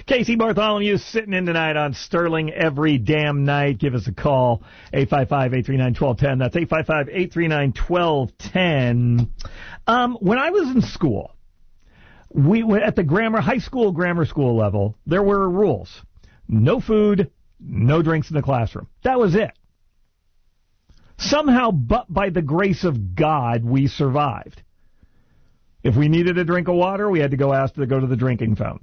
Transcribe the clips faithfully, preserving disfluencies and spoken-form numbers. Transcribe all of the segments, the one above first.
Casey Bartholomew sitting in tonight on Sterling every damn night. Give us a call, eight five five, eight three nine, one two one zero. That's eight five five, eight three nine, one two one zero. Um, when I was in school, we were at the grammar, high school, grammar school level, there were rules. No food, no drinks in the classroom. That was it. Somehow, but by the grace of God, we survived. If we needed a drink of water, we had to go ask to go to the drinking fountain.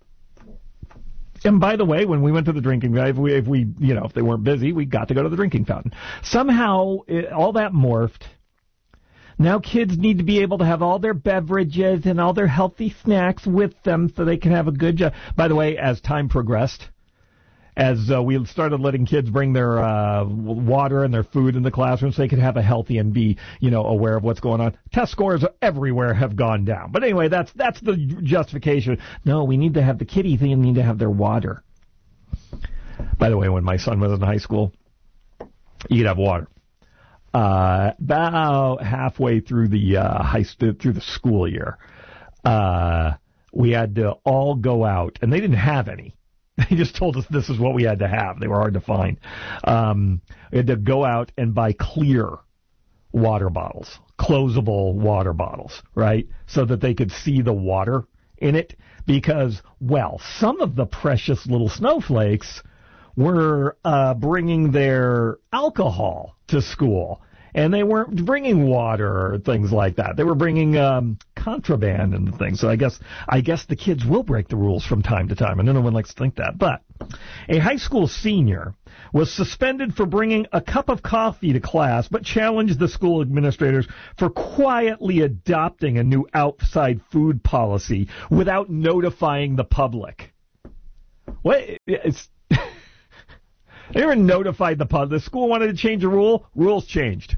And by the way, when we went to the drinking fountain, if we, if we, you know, if they weren't busy, we got to go to the drinking fountain. Somehow, it, all that morphed. Now kids need to be able to have all their beverages and all their healthy snacks with them so they can have a good job. By the way, as time progressed, as uh, we started letting kids bring their uh, water and their food in the classroom so they could have a healthy and be, you know, aware of what's going on. Test scores everywhere have gone down. But anyway, that's that's the justification. No, we need to have the kiddies, they need to have their water. By the way, when my son was in high school, you could have water. Uh, about halfway through the uh, high st- through the school year, uh, we had to all go out, and they didn't have any. They just told us this is what we had to have. They were hard to find. Um, we had to go out and buy clear water bottles, closable water bottles, right? So that they could see the water in it. Because, well, some of the precious little snowflakes were uh, bringing their alcohol to school. And they weren't bringing water or things like that. They were bringing um, contraband and things. So I guess I guess the kids will break the rules from time to time. And no one likes to think that. But a high school senior was suspended for bringing a cup of coffee to class, but challenged the school administrators for quietly adopting a new outside food policy without notifying the public. What? It's... They never notified the public. The school wanted to change a rule. Rules changed.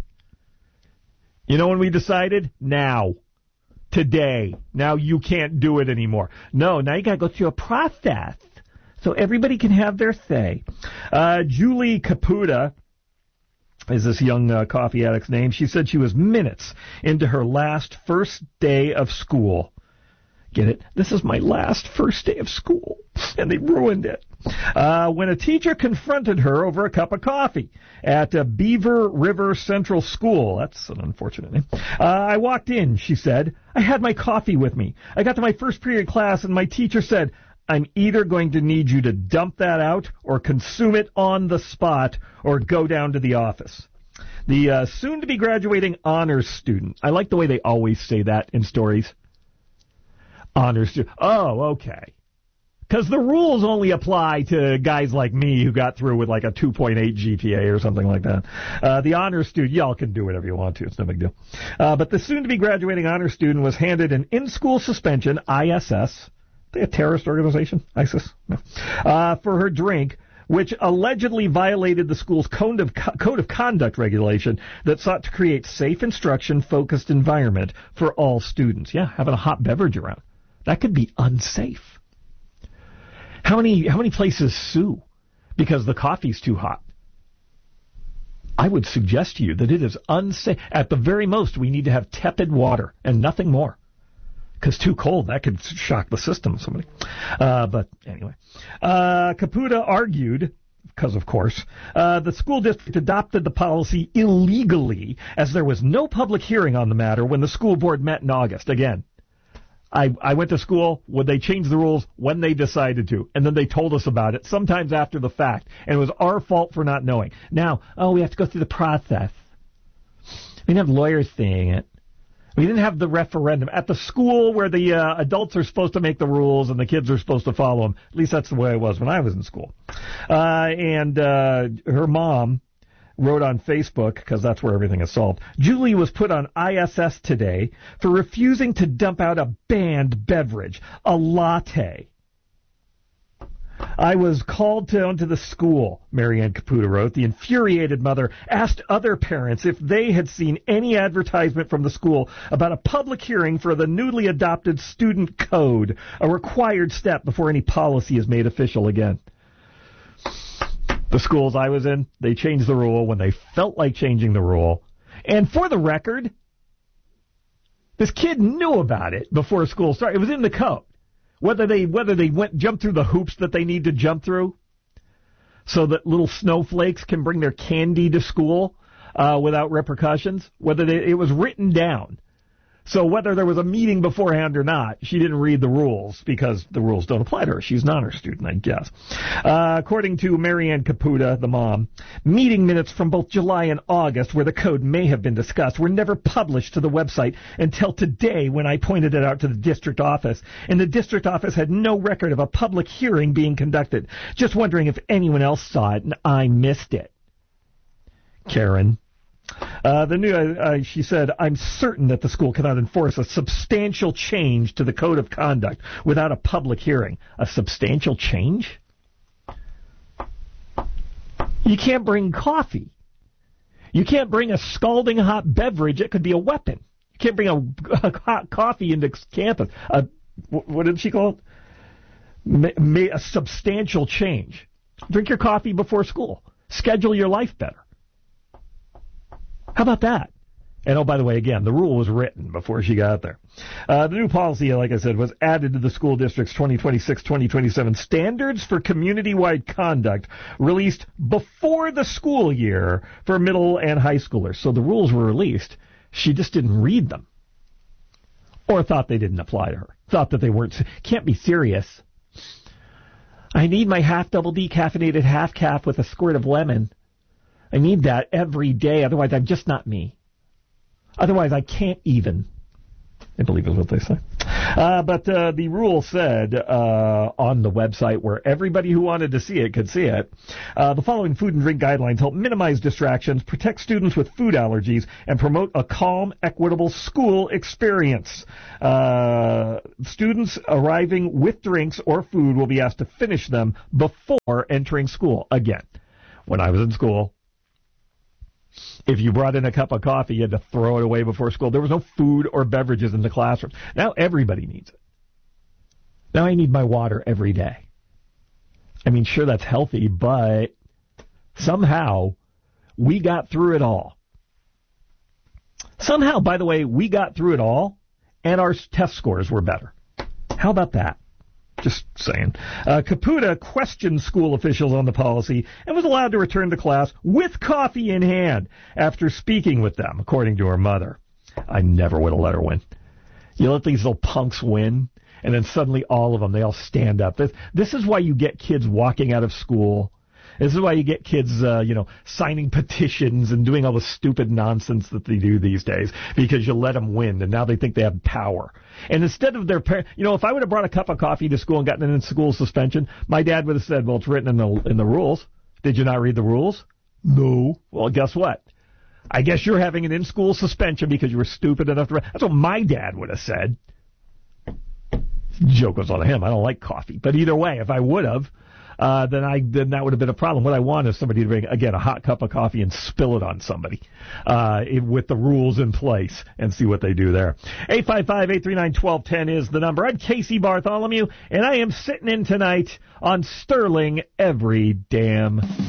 You know when we decided? Now. Today. Now you can't do it anymore. No, now you got to go through a process so everybody can have their say. Uh, Julie Caputa is this young uh, coffee addict's name. She said she was minutes into her last first day of school. Get it? This is my last first day of school, and they ruined it. Uh, when a teacher confronted her over a cup of coffee at uh, Beaver River Central School. That's an unfortunate name. Uh, I walked in, she said. I had my coffee with me. I got to my first period class, and my teacher said, I'm either going to need you to dump that out or consume it on the spot or go down to the office. The uh, soon-to-be graduating honors student. I like the way they always say that in stories. Honors student. Oh, okay. Because the rules only apply to guys like me who got through with like a two point eight G P A or something like that. Uh, the honors student, y'all can do whatever you want to. It's no big deal. Uh, but the soon-to-be graduating honors student was handed an in-school suspension, I S S, a terrorist organization, ISIS, no, uh, for her drink, which allegedly violated the school's code of, code of conduct regulation that sought to create safe instruction-focused environment for all students. Yeah, having a hot beverage around. That could be unsafe. How many how many places sue because the coffee's too hot? I would suggest to you that it is unsafe. At the very most, we need to have tepid water and nothing more. Because too cold, that could shock the system, somebody. Uh, but anyway. Uh, Caputa argued, because of course, uh, the school district adopted the policy illegally as there was no public hearing on the matter when the school board met in August. Again, I, I went to school when they changed the rules when they decided to, and then they told us about it, sometimes after the fact, and it was our fault for not knowing. Now, oh, we have to go through the process. We didn't have lawyers saying it. We didn't have the referendum. At the school where the uh, adults are supposed to make the rules and the kids are supposed to follow them, at least that's the way it was when I was in school. Uh, and uh, her mom wrote on Facebook, because that's where everything is solved, Julie was put on I S S today for refusing to dump out a banned beverage, a latte. I was called down to the school, Marianne Caputa wrote. The infuriated mother asked other parents if they had seen any advertisement from the school about a public hearing for the newly adopted student code, a required step before any policy is made official again. The schools I was in, they changed the rule when they felt like changing the rule. And for the record, this kid knew about it before school started. It was in the code. Whether they whether they went jump through the hoops that they need to jump through so that little snowflakes can bring their candy to school uh, without repercussions, whether they, it was written down. So whether there was a meeting beforehand or not, she didn't read the rules because the rules don't apply to her. She's an honor student, I guess. Uh, according to Marianne Caputa, the mom, meeting minutes from both July and August where the code may have been discussed were never published to the website until today when I pointed it out to the district office. And the district office had no record of a public hearing being conducted. Just wondering if anyone else saw it and I missed it. Karen. Uh, the new, uh, she said, I'm certain that the school cannot enforce a substantial change to the code of conduct without a public hearing. A substantial change? You can't bring coffee. You can't bring a scalding hot beverage. It could be a weapon. You can't bring a, a hot coffee into campus. A, what did she call it? Ma- ma- a substantial change. Drink your coffee before school. Schedule your life better. How about that? And, oh, by the way, again, the rule was written before she got there. Uh, the new policy, like I said, was added to the school district's twenty twenty-six twenty twenty-seven Standards for Community-Wide Conduct, released before the school year for middle and high schoolers. So the rules were released. She just didn't read them. Or thought they didn't apply to her. Thought that they weren't. Can't be serious. I need my half-double decaffeinated half-calf with a squirt of lemon. I need that every day, otherwise I'm just not me. Otherwise I can't even. I believe is what they say. Uh, but uh, the rule said uh, on the website where everybody who wanted to see it could see it, uh, the following food and drink guidelines help minimize distractions, protect students with food allergies, and promote a calm, equitable school experience. Uh, students arriving with drinks or food will be asked to finish them before entering school. Again, when I was in school, if you brought in a cup of coffee, you had to throw it away before school. There was no food or beverages in the classroom. Now everybody needs it. Now I need my water every day. I mean, sure, that's healthy, but somehow we got through it all. Somehow, by the way, we got through it all, and our test scores were better. How about that? Just saying. Uh, Caputa questioned school officials on the policy and was allowed to return to class with coffee in hand after speaking with them, according to her mother. I never would have let her win. You let these little punks win, and then suddenly all of them, they all stand up. This, this is why you get kids walking out of school. This is why you get kids, uh, you know, signing petitions and doing all the stupid nonsense that they do these days because you let them win, and now they think they have power. And instead of their parents, you know, if I would have brought a cup of coffee to school and gotten an in-school suspension, my dad would have said, well, it's written in the in the rules. Did you not read the rules? No. Well, guess what? I guess you're having an in-school suspension because you were stupid enough to read. That's what my dad would have said. Joke was on him. I don't like coffee. But either way, if I would have, Uh, then I then that would have been a problem. What I want is somebody to bring, again, a hot cup of coffee and spill it on somebody uh, with the rules in place and see what they do there. eight five five, eight three nine, one two one zero is the number. I'm Casey Bartholomew, and I am sitting in tonight on Sterling every damn